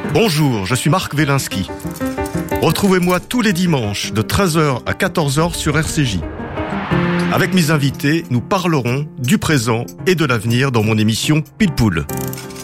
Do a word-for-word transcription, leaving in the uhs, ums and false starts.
Bonjour, je suis Marc Wielinski. Retrouvez-moi tous les dimanches de treize heures à quatorze heures sur R C J. Avec mes invités, nous parlerons du présent et de l'avenir dans mon émission Pile Poule.